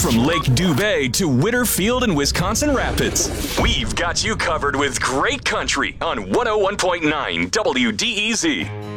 From Lake Dubay to Winterfield and Wisconsin Rapids, we've got you covered with great country on 101.9 WDEZ.